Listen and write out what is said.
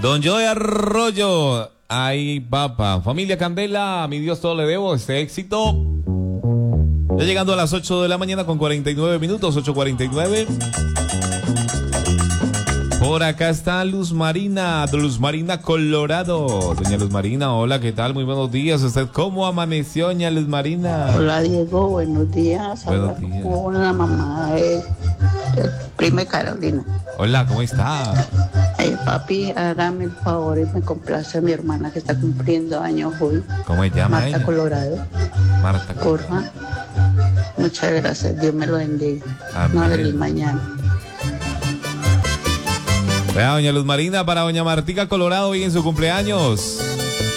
Don Joe Arroyo. Ay, papá. Familia Candela, a mi Dios todo le debo. Este éxito. Ya llegando a las 8 de la mañana con 49 minutos, 8:49. Por acá está Luz Marina, Colorado. Doña Luz Marina, hola, ¿qué tal? Muy buenos días. ¿Usted cómo amaneció, doña Luz Marina? Hola, Diego, buenos días. Buenos días. Hola, mamá de prima Carolina. Hola, ¿cómo está? Ay, papi, hágame el favor y me complace a mi hermana que está cumpliendo años hoy. ¿Cómo se llama Marta ella? Colorado. Marta Colorado. Porfa. Muchas gracias, Dios me lo bendiga. Amén. No del mañana. Vea, doña Luz Marina, para doña Martica Colorado hoy en su cumpleaños.